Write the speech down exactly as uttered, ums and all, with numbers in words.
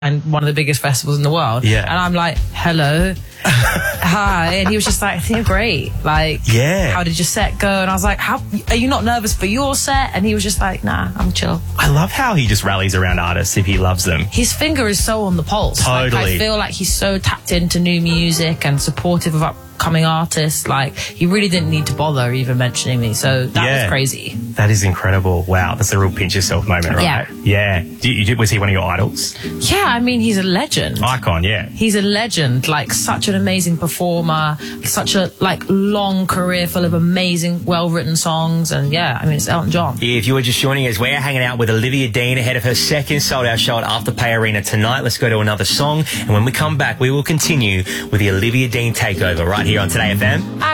and one of the biggest festivals in the world. Yeah. And I'm like, hello. Hi. And he was just like, I think you're great. Like, yeah. How did your set go? And I was like, how are you not nervous for your set? And he was just like, nah, I'm chill. I love how he just rallies around artists if he loves them. His finger is so on the pulse. Totally. Like, I feel like he's so tapped into new music and supportive of upcoming artists. Like, he really didn't need to bother even mentioning me. So that yeah. was crazy. That is incredible. Wow, that's a real pinch yourself moment, right? Yeah. Yeah. Do you, was he one of your idols? Yeah, I mean, he's a legend. Icon, yeah. He's a legend, like such an amazing performer, such a like long career full of amazing, well-written songs. And yeah, I mean, it's Elton John. If you were just joining us, we're hanging out with Olivia Dean ahead of her second sold-out show at Afterpay Arena tonight. Let's go to another song. And when we come back, we will continue with the Olivia Dean takeover right here on Today F M.